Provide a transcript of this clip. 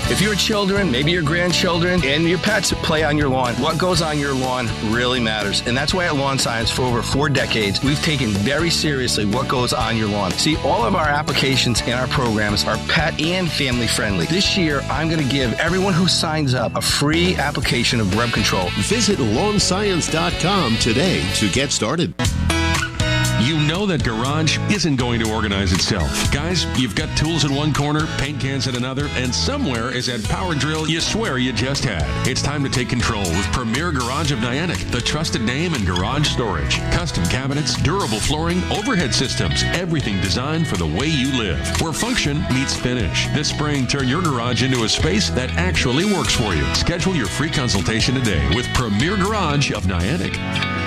If your children, maybe your grandchildren, and your pets play on your lawn, what goes on your lawn really matters. And that's why at Lawn Science, for over 4 decades, we've taken very seriously what goes on your lawn. See, all of our applications and our programs are pet and family friendly. This year, I'm going to give everyone who signs up a free application of grub control. Visit lawnscience.com today to get started. You know that garage isn't going to organize itself. Guys, you've got tools in one corner, paint cans in another, and somewhere is that power drill you swear you just had. It's time to take control with Premier Garage of Niantic, the trusted name in garage storage. Custom cabinets, durable flooring, overhead systems, everything designed for the way you live, where function meets finish. This spring, turn your garage into a space that actually works for you. Schedule your free consultation today with Premier Garage of Niantic.